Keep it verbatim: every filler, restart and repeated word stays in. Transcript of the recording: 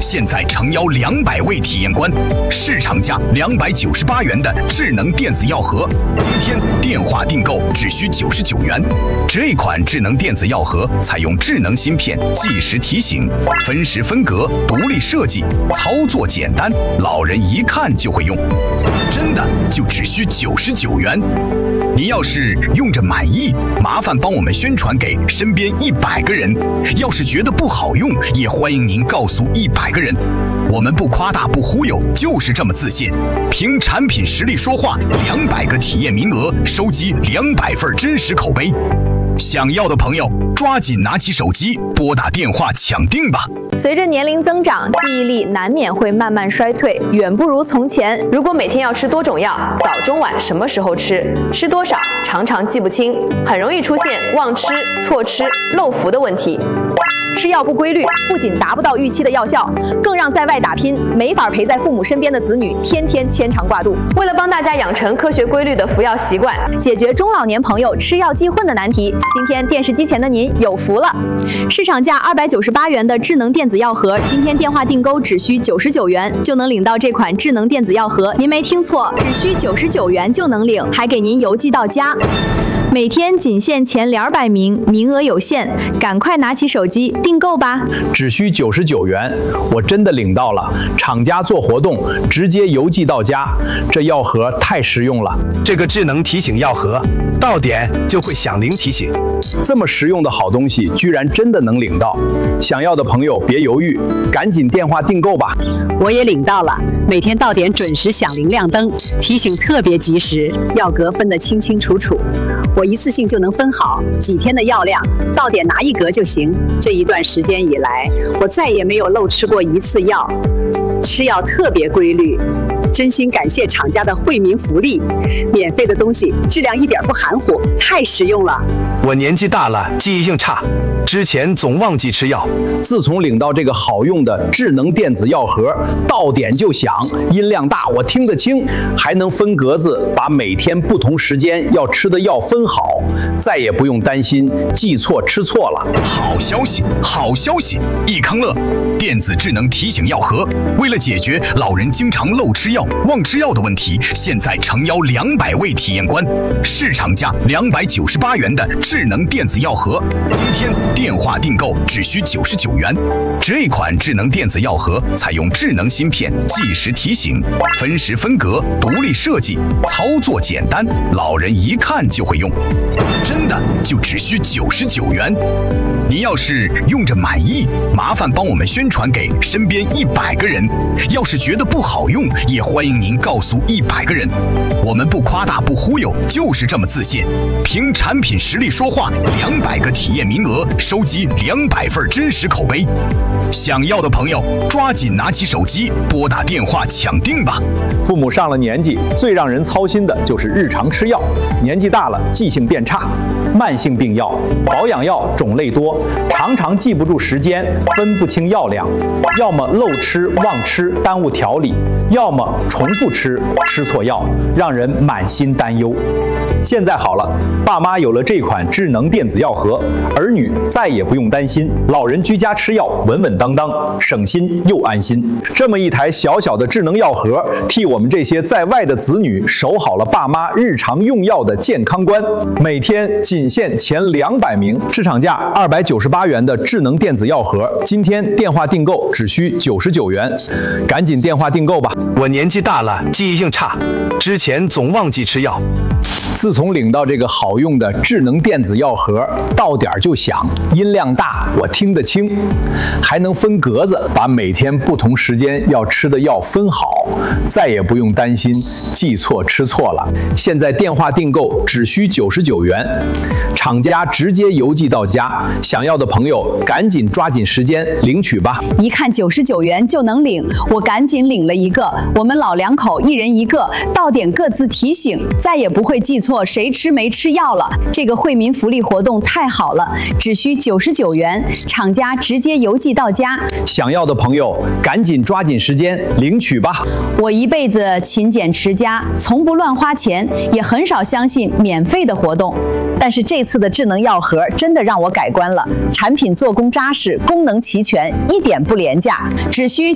现在诚邀两百位体验官，市场价两百九十八元的智能电子药盒，今天电话订购只需九十九元。这款智能电子药盒采用智能芯片，计时提醒，分时分格，独立设计，操作简单，老人一看就会用。真的就只需九十九元。您要是用着满意，麻烦帮我们宣传给身边一百个人。要是觉得不好用，也欢迎您告诉一百个人。我们不夸大不忽悠，就是这么自信。凭产品实力说话，两百个体验名额，收集两百份真实口碑。想要的朋友抓紧拿起手机，拨打电话抢订吧。 随着年龄增长，记忆力难免会慢慢衰退，远不如从前。 如果每天要吃多种药，早中晚什么时候吃，吃多少，常常记不清，很容易出现忘吃、错吃、漏服的问题。 吃药不规律，不仅达不到预期的药效，更让在外打拼、没法陪在父母身边的子女天天牵肠挂肚。 为了帮大家养成科学规律的服药习惯， 解决中老年朋友吃药忌混的难题，今天电视机前的您有福了！市场价二百九十八元的智能电子药盒，今天电话订购只需九十九元就能领到这款智能电子药盒。您没听错，只需九十九元就能领，还给您邮寄到家。每天仅限前两百名，名额有限，赶快拿起手机订购吧！ 只需九十九元，我真的领到了，厂家做活动直接邮寄到家，这药盒太实用了。 这个智能提醒药盒，到点就会响铃提醒。 这么实用的好东西，居然真的能领到！想要的朋友别犹豫，赶紧电话订购吧！ 我也领到了，每天到点准时响铃亮灯，提醒特别及时，药格分得清清楚楚。我一次性就能分好几天的药量，到点拿一格就行。这一段时间以来，我再也没有漏吃过一次药，吃药特别规律。真心感谢厂家的惠民福利，免费的东西质量一点不含糊，太实用了。 我年纪大了，记忆性差，之前总忘记吃药。 自从领到这个好用的智能电子药盒，到点就响，音量大，我听得清，还能分格子，把每天不同时间要吃的药分好，再也不用担心记错吃错了。 好消息，好消息！益康乐电子智能提醒药盒，为了解决老人经常漏吃药、忘吃药的问题，现在诚邀两百位体验官，市场价两百九十八元的智能电子药盒，今天电话订购只需九十九元。这款智能电子药盒采用智能芯片，计时提醒，分时分格，独立设计，操作简单，老人一看就会用。真的就只需九十九元。您要是用着满意，麻烦帮我们宣传给身边一百个人。要是觉得不好用，也欢迎您告诉一百个人。我们不夸大不忽悠，就是这么自信。凭产品实力说话，两百个体验名额，收集两百份真实口碑。想要的朋友抓紧拿起手机，拨打电话抢订吧。 父母上了年纪，最让人操心的就是日常吃药，年纪大了记性变差，慢性病药、保养药种类多，常常记不住时间，分不清药量，要么漏吃忘吃耽误调理，要么重复吃吃错药，让人满心担忧。现在好了，爸妈有了这款智能电子药盒，儿女再也不用担心，老人居家吃药稳稳当当，省心又安心。这么一台小小的智能药盒，替我们这些在外的子女守好了爸妈日常用药的健康关。每天仅限前两百名，市场价二百九十八元的智能电子药盒，今天电话订购只需九十九元，赶紧电话订购吧！ 我年纪大了，记忆性差，之前总忘记吃药。 自从领到这个好用的智能电子药盒，到点就响，音量大，我听得清，还能分格子，把每天不同时间要吃的药分好，再也不用担心记错吃错了。现在电话订购只需九十九元，厂家直接邮寄到家。想要的朋友赶紧抓紧时间领取吧！ 一看九十九元就能领，我赶紧领了一个。我们老两口一人一个，到点各自提醒，再也不会记错谁吃没吃药了。这个惠民福利活动太好了，只需九十九元，厂家直接邮寄到家。 想要的朋友赶紧抓紧时间领取吧！ 我一辈子勤俭持家，从不乱花钱，也很少相信免费的活动。但是这次的智能药盒真的让我改观了，产品做工扎实，功能齐全，一点不廉价，只需